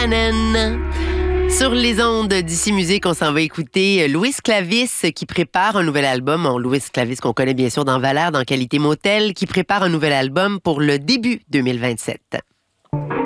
Sur les ondes d'Ici Musique, on s'en va écouter Louis Clavis qui prépare un nouvel album. Louis Clavis qu'on connaît bien sûr dans Valère, dans Qualité Motel, qui prépare un nouvel album pour le début 2027.